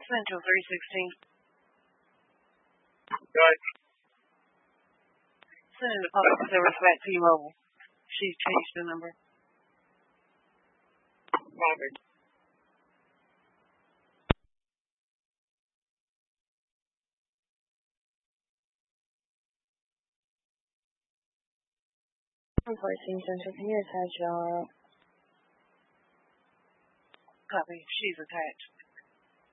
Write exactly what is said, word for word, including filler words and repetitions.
Central three sixteen. Right. Sending the public service back to T-Mobile. She's changed the number. Copy. Reporting Central, can you attach your... Copy. She's attached.